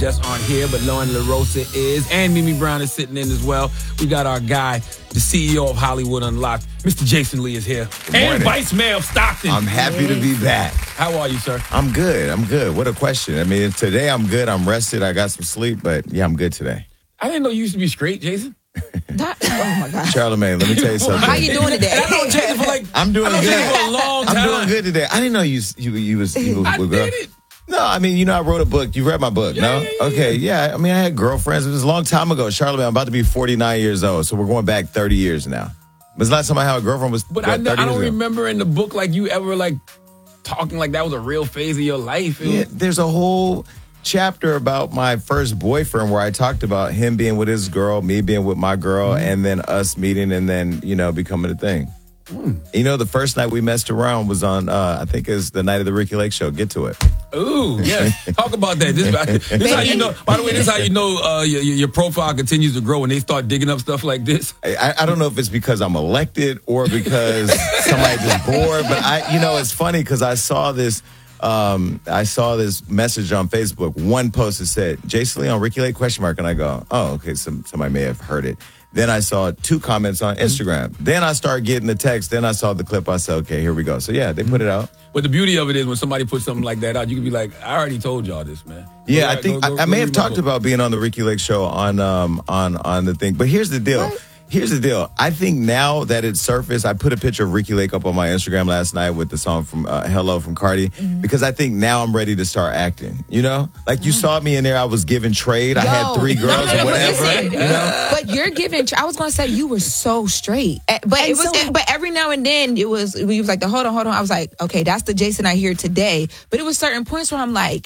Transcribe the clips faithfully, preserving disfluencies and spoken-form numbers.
Just aren't here, but Lauren LaRosa is, and Mimi Brown is sitting in as well. We got our guy, the C E O of Hollywood Unlocked, Mister Jason Lee is here, and Vice Mayor of Stockton. I'm happy to be back. How are you, sir? I'm good. I'm good. What a question. I mean, today I'm good. I'm rested. I got some sleep, but yeah, I'm good today. I didn't know you used to be straight, Jason. That, oh my God, Charlamagne, let me tell you something. How you doing today? I know Jason for like I'm doing I know good. Jason for a long time. I'm doing good today. I didn't know you you you was you I were girl. did it. No, I mean, you know, I wrote a book. You read my book, Yeah, no? yeah, yeah, Okay, yeah. I mean, I had girlfriends. It was a long time ago. Charlamagne, I'm about to be forty-nine years old, so we're going back thirty years now. But the last time I had a girlfriend was But what, I, know, thirty I don't years ago. remember in the book like you ever like talking like that was a real phase of your life. It Yeah, was- there's a whole chapter about my first boyfriend where I talked about him being with his girl, me being with my girl, Mm-hmm. and then us meeting and then, you know, becoming a thing. Mm. You know, the first night we messed around was on, uh, I think it's the night of the Ricky Lake show. Get to it. Ooh, yeah. Talk about that. This, this is how you know. By the way, this is how you know uh, your, your profile continues to grow when they start digging up stuff like this. I, I don't know if it's because I'm elected or because somebody just bored, but I, you know, it's funny because I saw this. Um, I saw this message on Facebook. One post that said Jason Lee on Ricky Lake question mark, and I go, oh, okay, some somebody may have heard it. Then I saw two comments on Instagram. Then I started getting the text. Then I saw the clip. I said, okay, here we go. So yeah, they put it out. But the beauty of it is when somebody puts something like that out, you can be like, I already told y'all this, man. Yeah, Go I back, think go- go- I, I go may have read my talked book. about being on the Ricky Lake show on um on on the thing. But here's the deal. What? Here's the deal. I think now that it's surfaced, I put a picture of Ricky Lake up on my Instagram last night with the song from uh, Hello from Cardi Mm-hmm. because I think now I'm ready to start acting. You know, like you saw me in there. I was giving trade. I had Yo. three girls No, no, or no, but whatever. listen. You know. But you're giving. I was gonna say you were so straight, Eh, but it And was. so- but every now and then it was. It was like the hold on, hold on. I was like, okay, that's the Jason I hear today. But it was certain points where I'm like,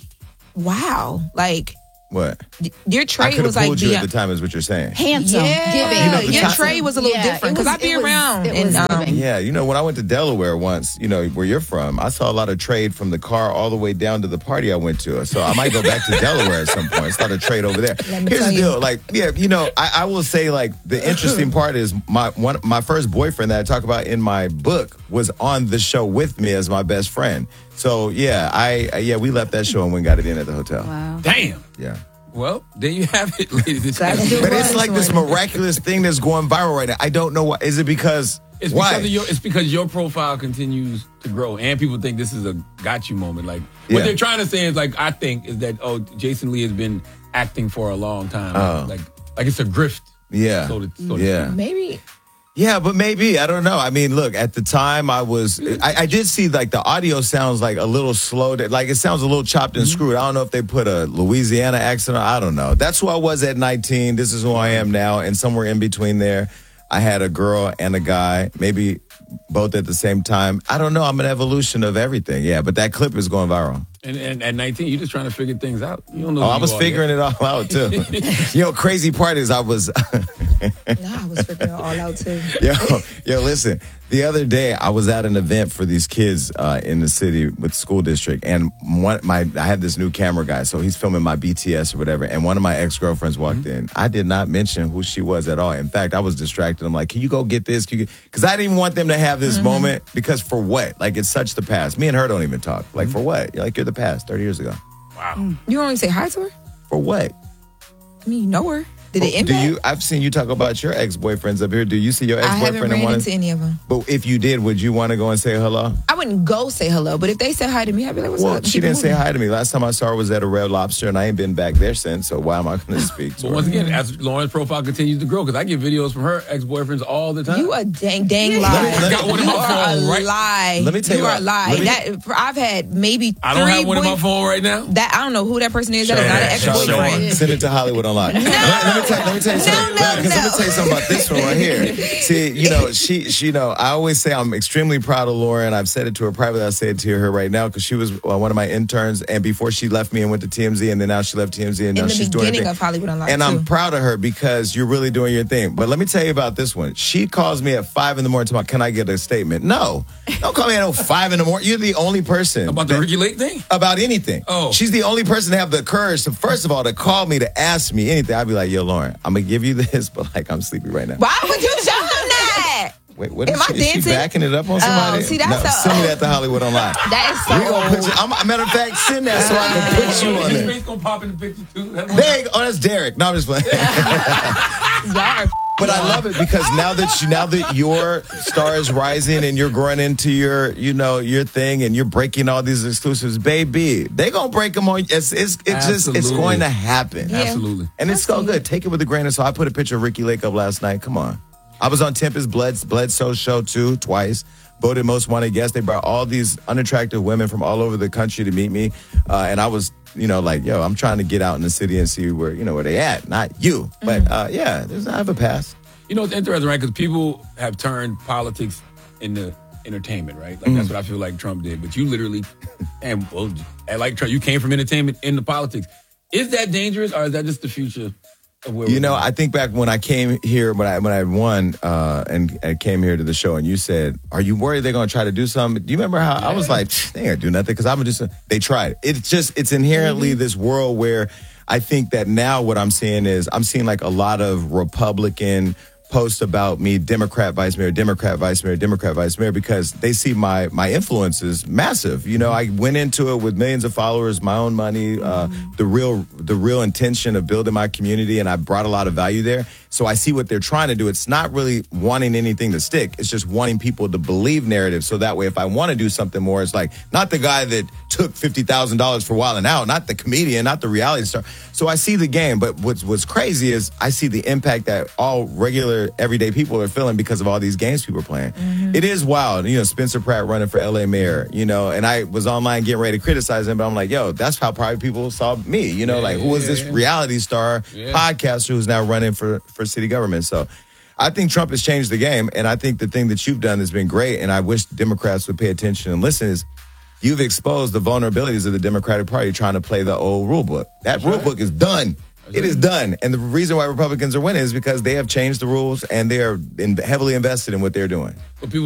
wow, like What? your I trade could have was like pulled you at beyond. the time, is what you're saying. Handsome, Yeah, giving. You know, the your time- trade was a little Yeah, different it because was- I be it was- around it and was um, giving. Yeah, you know, when I went to Delaware once, you know, where you're from, I saw a lot of trade from the car all the way down to the party I went to. So I might go back to Delaware at some point. Start a trade over there. Let me Here's tell the you. deal. Like, yeah, you know, I, I will say, like, the interesting part is my one my first boyfriend that I talk about in my book was on the show with me as my best friend. So, yeah, I yeah, we left that show and went and got it in at the hotel. Wow. Damn. Yeah. Well, there you have it, ladies and That's gentlemen. the But it's was like this one. miraculous thing that's going viral right now. I don't know why. Is it because It's why? because of your. It's because your profile continues to grow, and people think this is a got you moment. Like what Yeah. they're trying to say is like I think is that oh Jason Lee has been acting for a long time. Oh. Like like it's a grift. Yeah. So to, so to Yeah. maybe. Yeah, but maybe I don't know. I mean, look, at the time I was, I, I did see like the audio sounds like a little slow, like it sounds a little chopped and screwed. I don't know if they put a Louisiana accent on. I don't know. That's who I was at nineteen. This is who I am now, and somewhere in between there, I had a girl and a guy, maybe both at the same time. I don't know. I'm an evolution of everything. Yeah, but that clip is going viral. And, and at nineteen, you're just trying to figure things out. You don't know. Oh, who I you was are figuring yet. it all out too. You know, crazy part is I was. Nah, I was figuring it all out too. Yo, yo, listen. The other day, I was at an event for these kids uh, in the city with the school district, and one my I had this new camera guy, so he's filming my B T S or whatever. And one of my ex girlfriends walked Mm-hmm. in. I did not mention who she was at all. In fact, I was distracted. I'm like, "Can you go get this?" Because I didn't even want them to have this Mm-hmm. moment. Because for what? Like, it's such the past. Me and her don't even talk. Like, Mm-hmm. for what? You're like, you're the past. Thirty years ago. Wow. You don't even say hi to her. For what? I mean, you know her. Did it Do impact? you? I've seen you talk about your ex boyfriends up here. Do you see your ex I haven't boyfriend ran and want into any of them. But if you did, would you want to go and say hello? I wouldn't go say hello, but if they said hi to me, I'd be like, "What's Well, up?" she Keep it didn't say moving. hi to me. Last time I saw her was at a Red Lobster, and I ain't been back there since. So why am I going to speak to But her? once again, as Lauren's profile continues to grow, because I get videos from her ex boyfriends all the time. You a dang dang lie. Let me- I got one in you my are phone a right- lie. Let me tell you you are what- a lie. let me- That I've had maybe I don't three have one in my boy- phone right now. That I don't know who that person is. That is Show not her. an ex Show her. boyfriend. Send it to Hollywood Unlocked. Let, let me tell, let me tell you something. No, no, Because let me no. tell you something about this one right here. See, you know, she, she, you know, I always say I'm extremely proud of Lauren. I've said it to her privately. I say it to her right now because she was uh, one of my interns, and before she left me and went to T M Z, and then now she left T M Z, and In now the she's doing her beginning thing. of Hollywood Unlocked, And too. I'm proud of her because you're really doing your thing. But let me tell you about this one. She calls me at five in the morning. Tomorrow, can I get a statement? No, don't call me at oh five in the morning. You're the only person About the that- Ricky Lake thing? about anything. Oh. She's the only person to have the courage to, first of all, to call me to ask me anything. I'd be like, yo, Lauren, I'm going to give you this, but like, I'm sleepy right now. Why would you show them that? Wait, what Am is I she, is she dancing? backing it up on somebody? Oh, see, that's no, so send me that to Hollywood Online. That is so We gonna put you, I'm, matter of fact, send that so I can put you on His it. face gonna pop in the picture too. That's There you go. Oh, that's Derek. No, I'm just playing. Y'all are But I love it because now that you, now that your star is rising and you're growing into your, you know, your thing and you're breaking all these exclusives, baby, they gonna break them on. It's it's it's just it's Absolutely. going to happen. Yeah. Absolutely. And it's so good. Take it with a grain of salt. I put a picture of Ricky Lake up last night. Come on. I was on Tempest Blood Bledsoe show too, twice. Voted most wanted guest. They brought all these unattractive women from all over the country to meet me, uh, and I was, you know, like, yo, I'm trying to get out in the city and see where, you know, where they at, not you. But uh, yeah, there's I have a pass. You know, it's interesting, right? Because people have turned politics into entertainment, right? Like, Mm. that's what I feel like Trump did. But you literally, and well, and like Trump, you came from entertainment into politics. Is that dangerous, or is that just the future of where You we're know, going? I think back when I came here, when I when I won uh, and, and came here to the show, and you said, "Are you worried they're going to try to do something?" Do you remember how I was like, "They ain't gonna do nothing," because I'm just. They tried. It's just it's inherently Mm-hmm. this world where I think that now what I'm seeing is I'm seeing like a lot of Republican posts about me, Democrat vice mayor, Democrat vice mayor, Democrat vice mayor, because they see my my influence is massive. You know, I went into it with millions of followers, my own money, uh, the real the real intention of building my community, and I brought a lot of value there. So I see what they're trying to do. It's not really wanting anything to stick. It's just wanting people to believe narrative. So that way, if I want to do something more, it's like not the guy that took fifty thousand dollars for Wild 'N Out, not the comedian, not the reality star. So I see the game. But what's what's crazy is I see the impact that all regular, everyday people are feeling because of all these games people are playing. Mm-hmm. It is wild. You know, Spencer Pratt running for L A mayor, you know, and I was online getting ready to criticize him, but I'm like, yo, that's how probably people saw me. You know, Yeah, like, who is yeah, this yeah. reality star Yeah. podcaster who's now running for, for city government? So I think Trump has changed the game. And I think the thing that you've done has been great. And I wish Democrats would pay attention and listen is you've exposed the vulnerabilities of the Democratic Party trying to play the old rule book. That rule book is done. It is done. And the reason why Republicans are winning is because they have changed the rules and they are in, heavily invested in what they're doing. But people